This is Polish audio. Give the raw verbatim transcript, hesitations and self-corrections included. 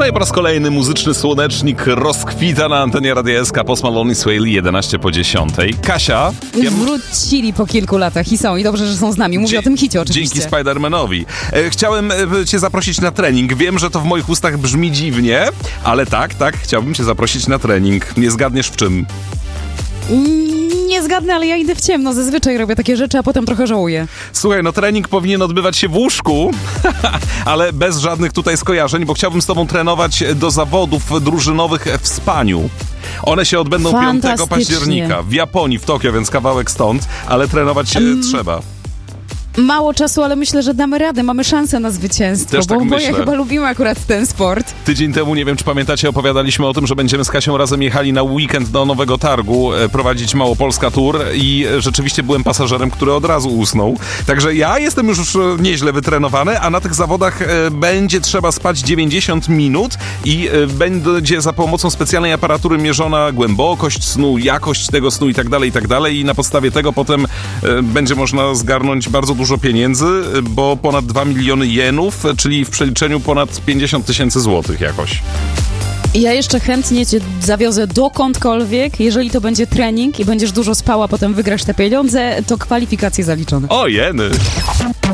No i po raz kolejny muzyczny słonecznik rozkwita na antenie Radia S K. Post Malone i Swaley, jedenaście po dziesiątej. Kasia... Ja... Wrócili po kilku latach i są, i dobrze, że są z nami. Mówię Dzie- o tym hicie oczywiście. Dzięki Spider-Manowi. E, chciałem e, cię zaprosić na trening. Wiem, że to w moich ustach brzmi dziwnie, ale tak, tak, chciałbym cię zaprosić na trening. Nie zgadniesz w czym? Nie zgadnę, ale ja idę w ciemno. Zazwyczaj robię takie rzeczy, a potem trochę żałuję. Słuchaj, no trening powinien odbywać się w łóżku, ale bez żadnych tutaj skojarzeń, bo chciałbym z tobą trenować do zawodów drużynowych w spaniu. One się odbędą piątego października w Japonii, w Tokio, więc kawałek stąd, ale trenować się um. trzeba. Mało czasu, ale myślę, że damy radę. Mamy szansę na zwycięstwo, Też bo tak oboje myślę. chyba lubimy akurat ten sport. Tydzień temu, nie wiem czy pamiętacie, opowiadaliśmy o tym, że będziemy z Kasią razem jechali na weekend do Nowego Targu e, prowadzić Małopolska Tour i e, rzeczywiście byłem pasażerem, który od razu usnął. Także ja jestem już e, nieźle wytrenowany, a na tych zawodach e, będzie trzeba spać dziewięćdziesiąt minut i e, będzie za pomocą specjalnej aparatury mierzona głębokość snu, jakość tego snu i tak dalej, i tak dalej. I na podstawie tego potem e, będzie można zgarnąć bardzo dużo dużo pieniędzy, bo ponad dwa miliony jenów, czyli w przeliczeniu ponad pięćdziesiąt tysięcy złotych jakoś. Ja jeszcze chętnie cię zawiozę dokądkolwiek, jeżeli to będzie trening i będziesz dużo spała, potem wygrasz te pieniądze, to kwalifikacje zaliczone. O jeny!